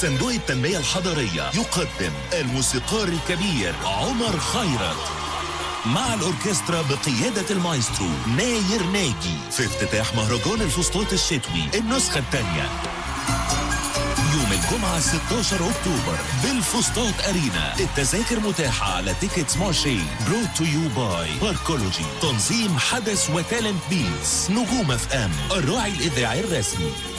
صندوق التنمية الحضرية يقدم الموسيقار الكبير عمر خيرت مع الأوركسترا بقيادة المايسترو ناير ناجي في افتتاح مهرجان الفسطاط الشتوي النسخة الثانية يوم الجمعة 16 أكتوبر بالفسطاط أرينا. التذاكر متاحة على تيكتس مارشي. برود تو يو باي باركولوجي. تنظيم حدث وتالنت بيتس. نجوم اف ام الراعي الإذاعي الرسمي.